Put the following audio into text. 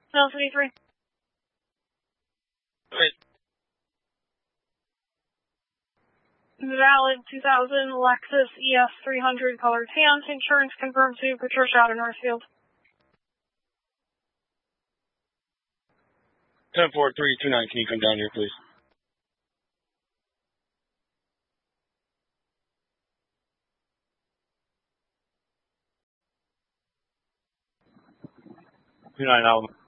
73. Great. Valid 2000 Lexus ES 300 color tan. Insurance confirmed to Patricia out of Northfield. 10-4-3-2-9, can you come down here, please? Two 9 Alamo.